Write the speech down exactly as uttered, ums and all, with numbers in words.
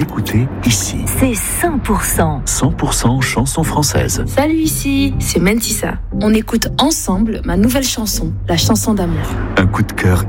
écoutez ici. C'est cent pour cent. cent pour cent chansons françaises. Salut, ici, c'est Mentissa. On écoute ensemble ma nouvelle chanson, la chanson d'amour. Un coup de cœur